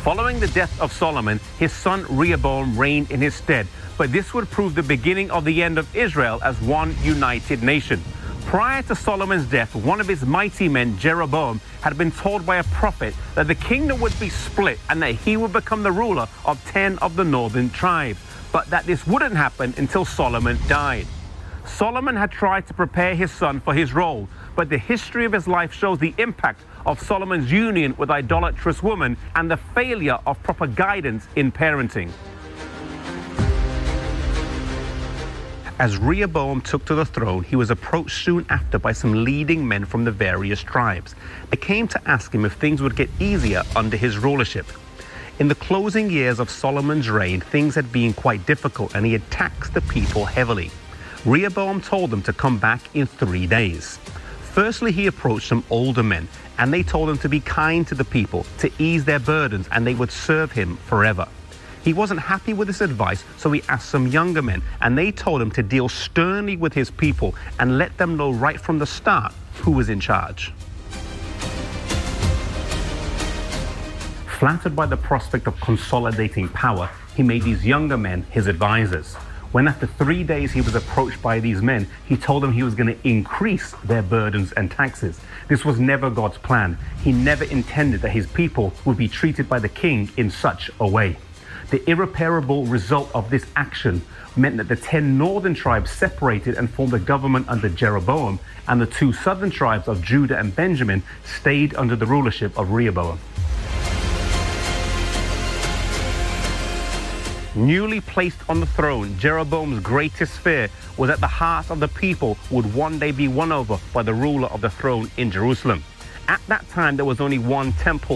Following the death of Solomon, his son Rehoboam reigned in his stead, but this would prove the beginning of the end of Israel as one united nation. Prior to Solomon's death, one of his mighty men, Jeroboam, had been told by a prophet that the kingdom would be split and that he would become the ruler of 10 of the northern tribes, but that this wouldn't happen until Solomon died. Solomon had tried to prepare his son for his role, but the history of his life shows the impact of Solomon's union with idolatrous women and the failure of proper guidance in parenting. As Rehoboam took to the throne, he was approached soon after by some leading men from the various tribes. They came to ask him if things would get easier under his rulership. In the closing years of Solomon's reign, things had been quite difficult and he had taxed the people heavily. Rehoboam told them to come back in 3 days. Firstly, he approached some older men and they told him to be kind to the people, to ease their burdens, and they would serve him forever. He wasn't happy with this advice, so he asked some younger men, and they told him to deal sternly with his people and let them know right from the start who was in charge. Flattered by the prospect of consolidating power, he made these younger men his advisors. When after 3 days he was approached by these men, he told them he was going to increase their burdens and taxes. This was never God's plan. He never intended that his people would be treated by the king in such a way. The irreparable result of this action meant that the 10 northern tribes separated and formed a government under Jeroboam, and the 2 southern tribes of Judah and Benjamin stayed under the rulership of Rehoboam. Newly placed on the throne, Jeroboam's greatest fear was that the hearts of the people would one day be won over by the ruler of the throne in Jerusalem. At that time, there was only one temple